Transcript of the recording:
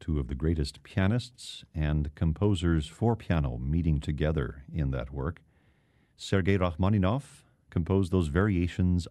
two of the greatest pianists and composers for piano meeting together in that work. Sergei Rachmaninoff composed those variations